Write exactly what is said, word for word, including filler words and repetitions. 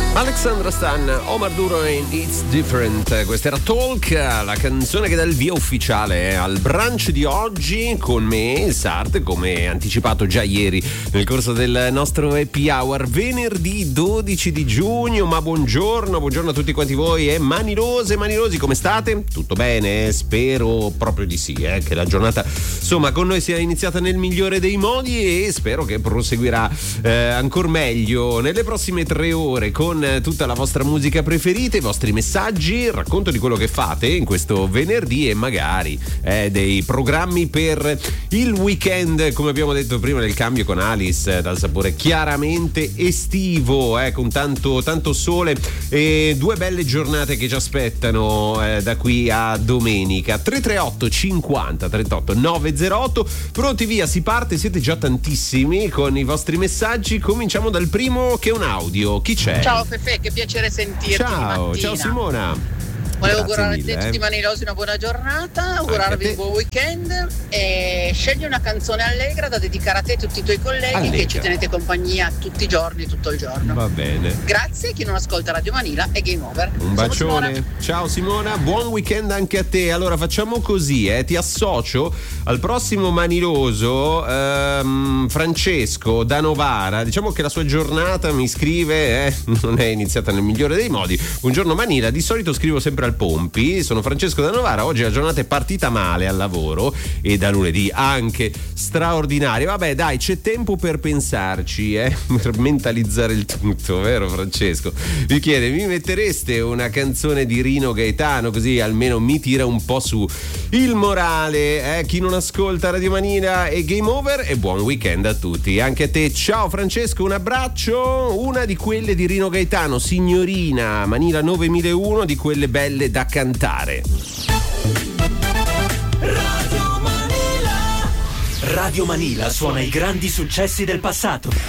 Alexandra Stan, Omar Duro e It's Different. Questa era Talk, la canzone che dà il via ufficiale al brunch di oggi con me, il Sart, come anticipato già ieri nel corso del nostro happy hour, venerdì dodici di giugno. Ma buongiorno, buongiorno a tutti quanti voi e manirose, manirosi, come state? Tutto bene? Spero proprio di sì, eh, che la giornata insomma con noi sia iniziata nel migliore dei modi e spero che proseguirà eh, ancora meglio nelle prossime tre ore con tutta la vostra musica preferita, i vostri messaggi, il racconto di quello che fate in questo venerdì e magari eh, dei programmi per il weekend, come abbiamo detto prima del cambio con Alice, dal sapore chiaramente estivo, eh, con tanto, tanto sole e due belle giornate che ci aspettano eh, da qui a domenica. Tre tre otto cinquanta trentotto novecentotto, pronti via, si parte, siete già tantissimi con i vostri messaggi. Cominciamo dal primo che è un audio. Chi c'è? Ciao Fefe, che piacere sentirti. Ciao, ciao Simona. Volevo Grazie augurare mille, a te, eh. tutti i manilosi, una buona giornata, augurarvi un buon weekend e scegli una canzone allegra da dedicare a te e a tutti i tuoi colleghi allegra. Che ci tenete compagnia tutti i giorni, tutto il giorno. Va bene. Grazie, chi non ascolta Radio Manila e Game Over. Un Sono bacione. Simona. Ciao Simona, buon weekend anche a te. Allora facciamo così, eh, ti associo al prossimo maniloso, ehm, Francesco da Novara. Diciamo che la sua giornata, mi scrive, eh, non è iniziata nel migliore dei modi. Buongiorno Manila, di solito scrivo sempre al Pompi, sono Francesco da Novara, oggi la giornata è partita male al lavoro e da lunedì anche straordinaria. Vabbè dai, c'è tempo per pensarci, eh, per mentalizzare il tutto, vero Francesco? Vi chiede, mi mettereste una canzone di Rino Gaetano, così almeno mi tira un po' su il morale, eh? Chi non ascolta Radio Manila e Game Over e buon weekend a tutti, anche a te. Ciao Francesco, un abbraccio. Una di quelle di Rino Gaetano, Signorina, Manila novemilauno, di quelle belle da cantare. Radio Manila. Radio Manila suona i grandi successi del passato.